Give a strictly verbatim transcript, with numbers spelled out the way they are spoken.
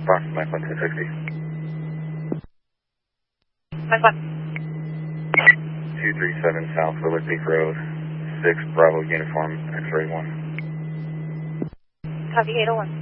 approximate one two sixty. Mike one. two three seven South Willard Peak Road, six Bravo Uniform, X-ray one. Copy eight oh one.